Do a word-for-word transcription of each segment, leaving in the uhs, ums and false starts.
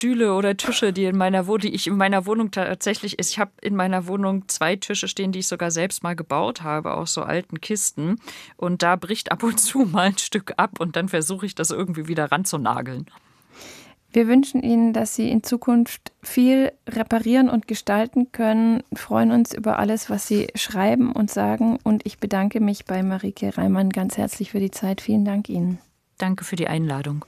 Stühle oder Tische, die in meiner Wohnung, die ich in meiner Wohnung tatsächlich ist. Ich habe in meiner Wohnung zwei Tische stehen, die ich sogar selbst mal gebaut habe, aus so alten Kisten. Und da bricht ab und zu mal ein Stück ab und dann versuche ich das irgendwie wieder ranzunageln. Wir wünschen Ihnen, dass Sie in Zukunft viel reparieren und gestalten können. Wir freuen uns über alles, was Sie schreiben und sagen. Und ich bedanke mich bei Marieke Reimann ganz herzlich für die Zeit. Vielen Dank Ihnen. Danke für die Einladung.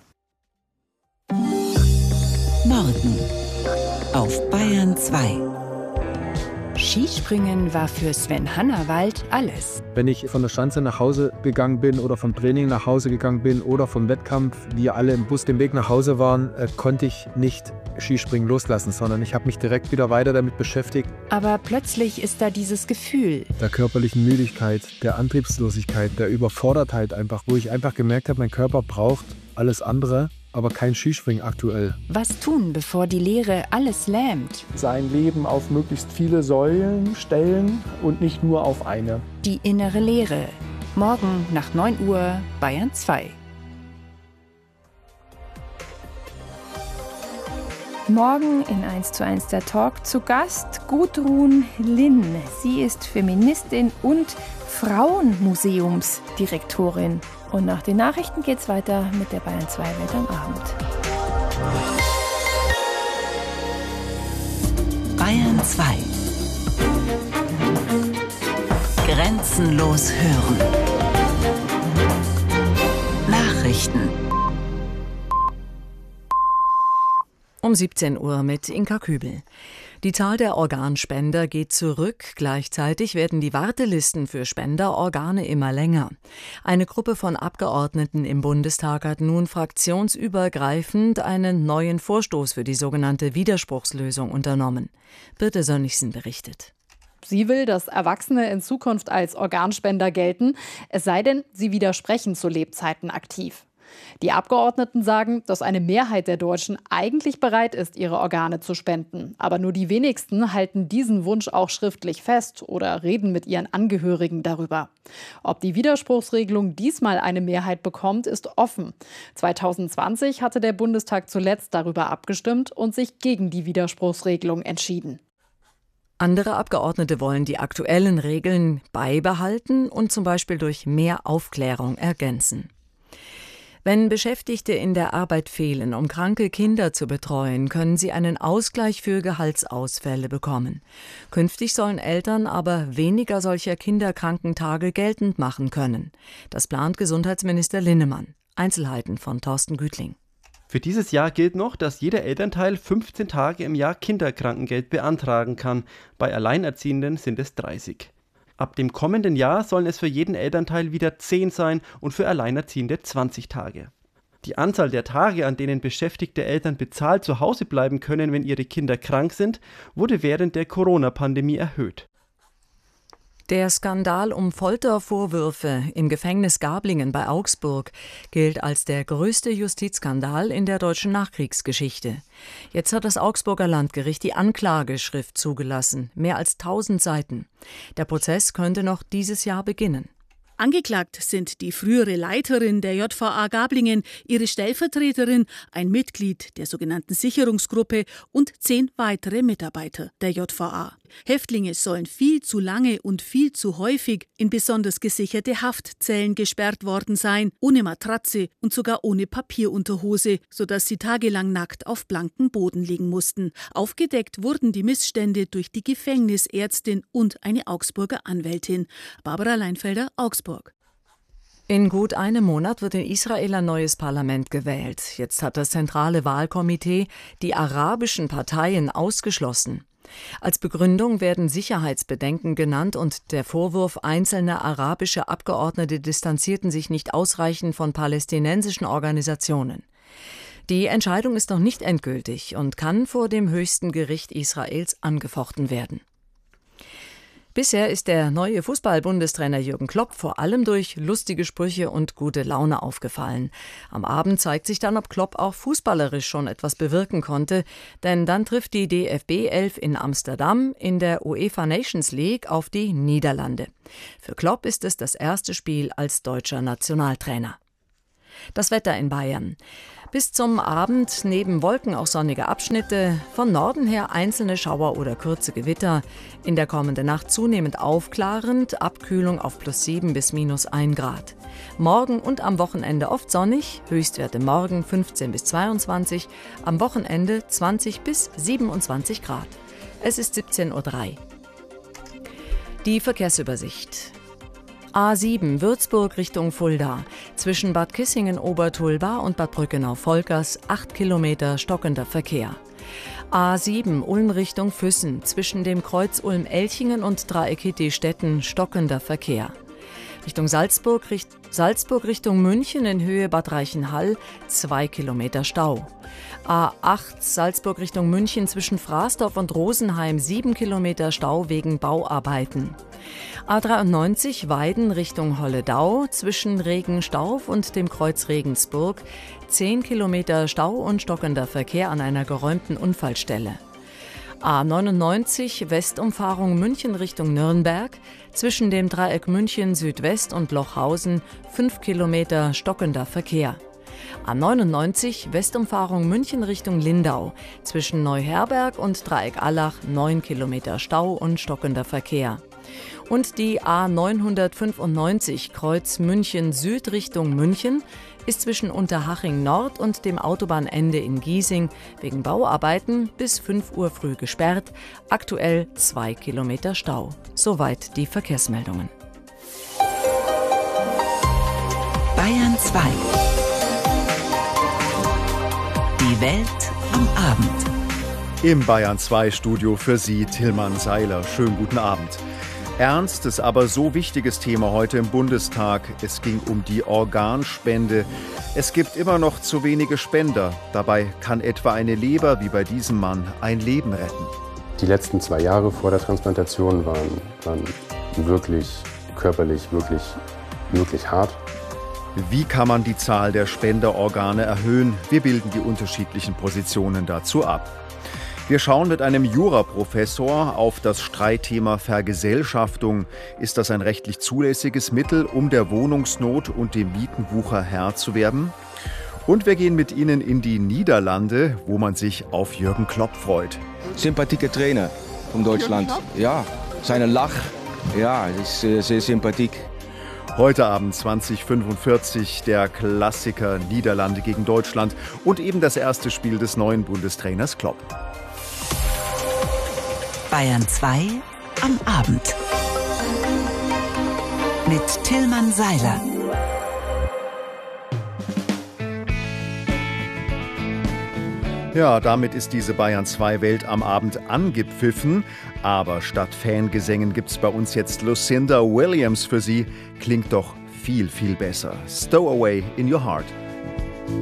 Morgen auf Bayern zwei. Skispringen war für Sven Hannawald alles. Wenn ich von der Schanze nach Hause gegangen bin oder vom Training nach Hause gegangen bin oder vom Wettkampf, wir alle im Bus den Weg nach Hause waren, äh, konnte ich nicht Skispringen loslassen, sondern ich habe mich direkt wieder weiter damit beschäftigt. Aber plötzlich ist da dieses Gefühl der körperlichen Müdigkeit, der Antriebslosigkeit, der Überfordertheit einfach, wo ich einfach gemerkt habe, mein Körper braucht alles andere, aber kein Skispringen aktuell. Was tun, bevor die Leere alles lähmt? Sein Leben auf möglichst viele Säulen stellen und nicht nur auf eine. Die innere Leere. Morgen nach neun Uhr, Bayern zwei. Morgen in eins zu eins der Talk zu Gast Gudrun Linn. Sie ist Feministin und Frauenmuseumsdirektorin. Und nach den Nachrichten geht's weiter mit der Bayern zwei Welt am Abend. Bayern zwei. Grenzenlos hören. Nachrichten. Um siebzehn Uhr mit Inka Kübel. Die Zahl der Organspender geht zurück. Gleichzeitig werden die Wartelisten für Spenderorgane immer länger. Eine Gruppe von Abgeordneten im Bundestag hat nun fraktionsübergreifend einen neuen Vorstoß für die sogenannte Widerspruchslösung unternommen. Birte Sönnigsen berichtet. Sie will, dass Erwachsene in Zukunft als Organspender gelten, es sei denn, sie widersprechen zu Lebzeiten aktiv. Die Abgeordneten sagen, dass eine Mehrheit der Deutschen eigentlich bereit ist, ihre Organe zu spenden. Aber nur die wenigsten halten diesen Wunsch auch schriftlich fest oder reden mit ihren Angehörigen darüber. Ob die Widerspruchsregelung diesmal eine Mehrheit bekommt, ist offen. zwanzig zwanzig hatte der Bundestag zuletzt darüber abgestimmt und sich gegen die Widerspruchsregelung entschieden. Andere Abgeordnete wollen die aktuellen Regeln beibehalten und zum Beispiel durch mehr Aufklärung ergänzen. Wenn Beschäftigte in der Arbeit fehlen, um kranke Kinder zu betreuen, können sie einen Ausgleich für Gehaltsausfälle bekommen. Künftig sollen Eltern aber weniger solcher Kinderkrankentage geltend machen können. Das plant Gesundheitsminister Linnemann. Einzelheiten von Thorsten Gütling. Für dieses Jahr gilt noch, dass jeder Elternteil fünfzehn Tage im Jahr Kinderkrankengeld beantragen kann. Bei Alleinerziehenden sind es dreißig. Ab dem kommenden Jahr sollen es für jeden Elternteil wieder zehn sein und für Alleinerziehende zwanzig Tage. Die Anzahl der Tage, an denen beschäftigte Eltern bezahlt zu Hause bleiben können, wenn ihre Kinder krank sind, wurde während der Corona-Pandemie erhöht. Der Skandal um Foltervorwürfe im Gefängnis Gablingen bei Augsburg gilt als der größte Justizskandal in der deutschen Nachkriegsgeschichte. Jetzt hat das Augsburger Landgericht die Anklageschrift zugelassen, mehr als tausend Seiten. Der Prozess könnte noch dieses Jahr beginnen. Angeklagt sind die frühere Leiterin der J V A Gablingen, ihre Stellvertreterin, ein Mitglied der sogenannten Sicherungsgruppe und zehn weitere Mitarbeiter der J V A. Häftlinge sollen viel zu lange und viel zu häufig in besonders gesicherte Haftzellen gesperrt worden sein, ohne Matratze und sogar ohne Papierunterhose, sodass sie tagelang nackt auf blankem Boden liegen mussten. Aufgedeckt wurden die Missstände durch die Gefängnisärztin und eine Augsburger Anwältin. Barbara Leinfelder, Augsburg. In gut einem Monat wird in Israel ein neues Parlament gewählt. Jetzt hat das zentrale Wahlkomitee die arabischen Parteien ausgeschlossen. Als Begründung werden Sicherheitsbedenken genannt und der Vorwurf, einzelne arabische Abgeordnete distanzierten sich nicht ausreichend von palästinensischen Organisationen. Die Entscheidung ist noch nicht endgültig und kann vor dem höchsten Gericht Israels angefochten werden. Bisher ist der neue Fußball-Bundestrainer Jürgen Klopp vor allem durch lustige Sprüche und gute Laune aufgefallen. Am Abend zeigt sich dann, ob Klopp auch fußballerisch schon etwas bewirken konnte, denn dann trifft die D F B elf in Amsterdam in der UEFA Nations League auf die Niederlande. Für Klopp ist es das erste Spiel als deutscher Nationaltrainer. Das Wetter in Bayern. Bis zum Abend neben Wolken auch sonnige Abschnitte, von Norden her einzelne Schauer oder kurze Gewitter. In der kommenden Nacht zunehmend aufklarend, Abkühlung auf plus sieben bis minus ein Grad. Morgen und am Wochenende oft sonnig, Höchstwerte morgen fünfzehn bis zweiundzwanzig, am Wochenende zwanzig bis siebenundzwanzig Grad. Es ist siebzehn Uhr drei. Die Verkehrsübersicht. A sieben Würzburg Richtung Fulda. Zwischen Bad Kissingen-Obertulba und Bad Brückenau-Volkers acht Kilometer stockender Verkehr. A sieben Ulm Richtung Füssen. Zwischen dem Kreuz Ulm-Elchingen und Dreieck Hitti-Stetten stockender Verkehr. Richtung Salzburg, Richt, Salzburg Richtung München in Höhe Bad Reichenhall zwei Kilometer Stau. A acht Salzburg Richtung München zwischen Frasdorf und Rosenheim sieben Kilometer Stau wegen Bauarbeiten. A dreiundneunzig Weiden Richtung Holledau zwischen Regenstauf und dem Kreuz Regensburg zehn Kilometer Stau und stockender Verkehr an einer geräumten Unfallstelle. A neunundneunzig Westumfahrung München Richtung Nürnberg zwischen dem Dreieck München Südwest und Lochhausen fünf Kilometer stockender Verkehr. A neunundneunzig Westumfahrung München Richtung Lindau zwischen Neuherberg und Dreieck Allach neun Kilometer Stau und stockender Verkehr. Und die A neunhundertfünfundneunzig Kreuz München Süd Richtung München ist zwischen Unterhaching Nord und dem Autobahnende in Giesing wegen Bauarbeiten bis fünf Uhr früh gesperrt, aktuell zwei Kilometer Stau. Soweit die Verkehrsmeldungen. Bayern zwei. Die Welt am Abend. Im Bayern zwei Studio für Sie Tillmann Seiler. Schönen guten Abend. Ernstes, aber so wichtiges Thema heute im Bundestag. Es ging um die Organspende. Es gibt immer noch zu wenige Spender. Dabei kann etwa eine Leber wie bei diesem Mann ein Leben retten. Die letzten zwei Jahre vor der Transplantation waren, waren wirklich körperlich, wirklich, wirklich hart. Wie kann man die Zahl der Spenderorgane erhöhen? Wir bilden die unterschiedlichen Positionen dazu ab. Wir schauen mit einem Juraprofessor auf das Streitthema Vergesellschaftung. Ist das ein rechtlich zulässiges Mittel, um der Wohnungsnot und dem Mietenwucher Herr zu werden? Und wir gehen mit Ihnen in die Niederlande, wo man sich auf Jürgen Klopp freut. Sympathieke Trainer von Deutschland. Ja, seine Lach, ja, ist sehr, sehr sympathiek. Heute Abend zwanzig Uhr fünfundvierzig der Klassiker Niederlande gegen Deutschland und eben das erste Spiel des neuen Bundestrainers Klopp. Bayern zwei am Abend. Mit Tillmann Seiler. Ja, damit ist diese Bayern zwei Welt am Abend angepfiffen. Aber statt Fangesängen gibt's bei uns jetzt Lucinda Williams für Sie. Klingt doch viel, viel besser. Stowaway in your heart.